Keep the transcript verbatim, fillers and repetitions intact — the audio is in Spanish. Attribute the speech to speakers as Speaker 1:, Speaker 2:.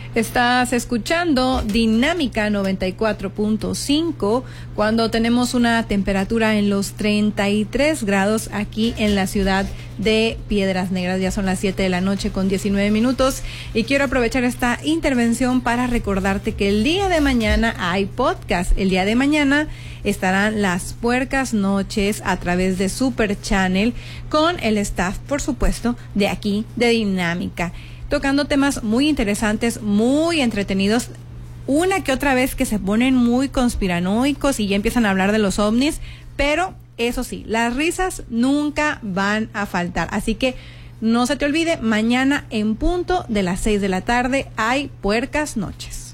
Speaker 1: Estás escuchando Dinámica noventa y cuatro punto cinco cuando tenemos una temperatura en los treinta y tres grados aquí en la ciudad de Piedras Negras. Ya son las siete de la noche con diecinueve minutos y quiero aprovechar esta intervención para recordarte que el día de mañana hay podcast. El día de mañana estarán las Puercas Noches a través de Super Channel con el staff, por supuesto, de aquí de Dinámica, tocando temas muy interesantes, muy entretenidos, una que otra vez que se ponen muy conspiranoicos y ya empiezan a hablar de los ovnis, pero eso sí, las risas nunca van a faltar. Así que no se te olvide, mañana en punto de las seis de la tarde hay Puercas Noches.